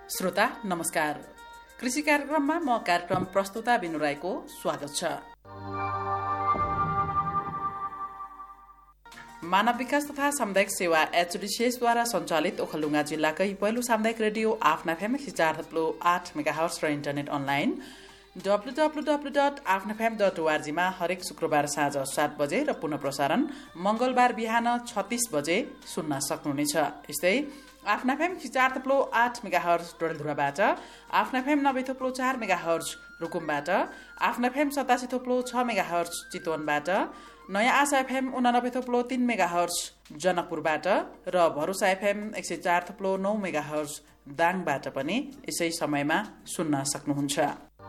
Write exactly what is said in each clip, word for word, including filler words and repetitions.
श्रोता नमस्कार। कृषि कार्यक्रममा म कार्यक्रम प्रस्तुता बिनु राईको स्वागत छ। मानव विकास तथा सामुदायिक सेवा एचडीसीएसद्वारा सञ्चालित ओखलढुङ्गा जिल्लाकै पहिलो सामुदायिक रेडियो आफ्ना एफएम एक सय चार थप्लो आठ मेगाहर्ज र internet online W W W dot आफ्ना एफएम डट ओआरजी मा हरेक शुक्रबार साँझ सात बजे र पुनः प्रसारण मंगलबार बिहान छत्तीस बजे सुन्न सक्नुहुनेछ। यस्तै आफ्ना एफएम चार थप्लो आठ मेगाहर्ज डडेलधुराबाट, आफ्ना एफएम नब्बे थप्लो चार मेगाहर्ज रुकुमबाट, आफ्ना एफएम सतासी थप्लो छ मेगाहर्ज चितवनबाट, नयाँ आशा एफएम उनानब्बे थप्लो तीन मेगाहर्ज जनकपुरबाट र भरोसा एफएम एक सय चार थप्लो नौ मेगाहर्ज दाङबाट पनि यसै समयमा सुन्न सक्नुहुन्छ।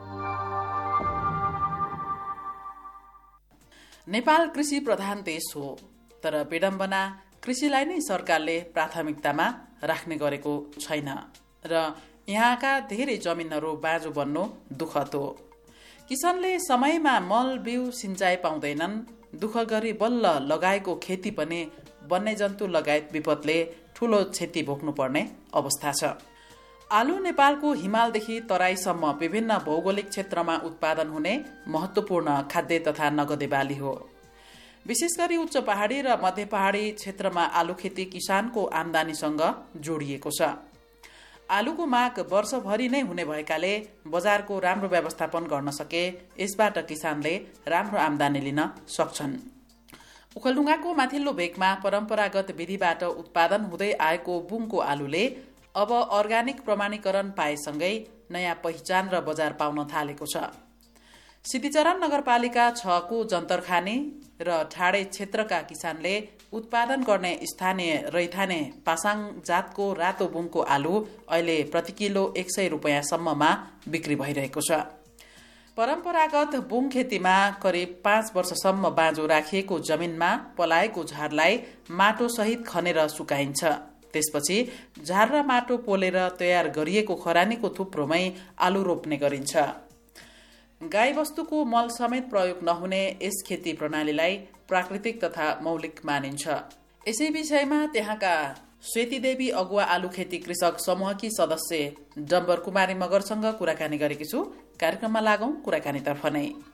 नेपाल कृषि प्रधान देश हो, तर विडम्बना कृषिलाई नै सरकारले प्राथमिकतामा राख्ने गरेको छैन र यहाँका धेरै जमिनहरू बाँझो बन्नु दुःखद हो। किसानले समयमा मल बिउ सिंचाइ पाउँदैनन्, दुःख गरी बल्ल लगाएको खेती पनि वन्यजन्तु लगायत विपदले ठूलो क्षति भोग्नु पर्ने अवस्था छ। आलु नेपालको हिमालदेखि तराईसम्म विभिन्न भौगोलिक क्षेत्रमा उत्पादन हुने महत्वपूर्ण खाद्य तथा नगदे बाली हो। विशेष गरी उच्च पहाडी र मध्य पहाडी क्षेत्रमा आलु खेती किसानको आमदानीसँग जोडिएको छ। आलुको माग वर्षभरि नै हुने भएकाले बजारको राम्रो व्यवस्थापन गर्न सके यसबाट किसानले राम्रो आमदानी लिन सक्छन्। ओखलढुङ्गाको माथिल्लो भेगमा परम्परागत विधिबाट उत्पादन हुँदै आएको बुङको आलुले अब अर्ग्यानिक प्रमाणीकरण पाएसँगै नयाँ पहिचान र बजार पाउन थालेको छ। सिद्धिचरण नगरपालिका छ को जन्तरखानी र ठाडे क्षेत्रका किसानले उत्पादन गर्ने स्थानीय रैथाने पासाङ जातको रातो बुङको आलु अहिले प्रति किलो एक सय रुपियाँसम्ममा बिक्री भइरहेको छ। परम्परागत बुङ खेतीमा करिब पाँच वर्षसम्म बाँझो राखिएको जमिनमा पलाएको झारलाई माटो सहित खनेर सुकाइन्छ। त्यसपछि झार र माटो पोलेर तयार गरिएको खरानीको थुप्रोमै आलु रोप्ने गरिन्छ। गाई वस्तुको मल समेत प्रयोग नहुने यस खेती प्रणालीलाई प्राकृतिक तथा मौलिक मानिन्छ। यसै विषयमा त्यहाँका श्वेतीदेवी अगुवा आलु खेती कृषक समूहकी सदस्य डम्बर कुमारी मगरसँग कुराकानी गरेकी छु। कार्यक्रममा लागौं कुराकानीतर्फ नै।